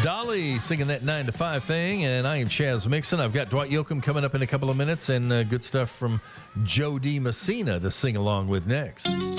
Dolly singing that 9 to 5 thing, and I am Chaz Mixon. I've got Dwight Yoakam coming up in a couple of minutes, and good stuff from Joe D. Messina to sing along with next.